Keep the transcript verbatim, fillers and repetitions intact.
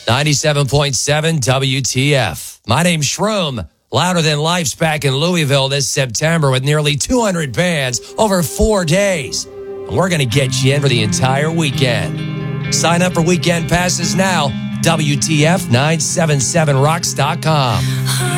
ninety-seven point seven W T F. My name's Shroom. Louder Than Life's back in Louisville this September with nearly two hundred bands over four days. And we're going to get you in for the entire weekend. Sign up for weekend passes now. W T F nine seven seven rocks dot com.